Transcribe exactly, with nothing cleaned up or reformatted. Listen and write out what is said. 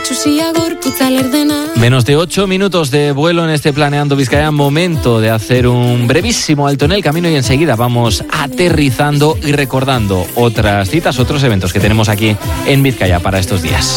Menos de ocho minutos de vuelo en este Planeando Vizcaya. Momento de hacer un brevísimo alto en el camino y enseguida vamos aterrizando y recordando otras citas, otros eventos que tenemos aquí en Vizcaya para estos días.